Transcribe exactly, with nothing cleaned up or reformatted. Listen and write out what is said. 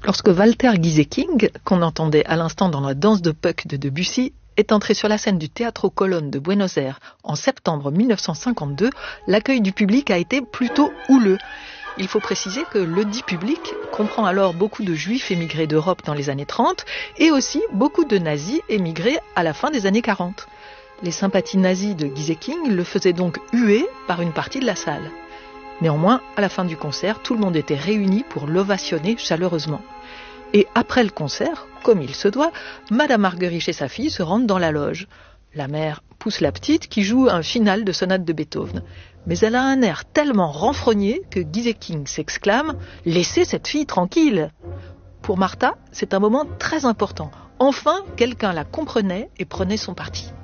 lorsque Walter Gieseking, qu'on entendait à l'instant dans la danse de Puck de Debussy, est entré sur la scène du Teatro Colón de Buenos Aires en septembre mille neuf cent cinquante-deux, l'accueil du public a été plutôt houleux. Il faut préciser que le dit public comprend alors beaucoup de juifs émigrés d'Europe dans les années trente et aussi beaucoup de nazis émigrés à la fin des années quarante. Les sympathies nazies de Gieseking le faisaient donc huer par une partie de la salle. Néanmoins, à la fin du concert, tout le monde était réuni pour l'ovationner chaleureusement. Et après le concert, comme il se doit, Madame Argerich et sa fille se rendent dans la loge. La mère pousse la petite qui joue un final de sonate de Beethoven. Mais elle a un air tellement renfrogné que Gieseking s'exclame « Laissez cette fille tranquille !» Pour Martha, c'est un moment très important. Enfin, quelqu'un la comprenait et prenait son parti.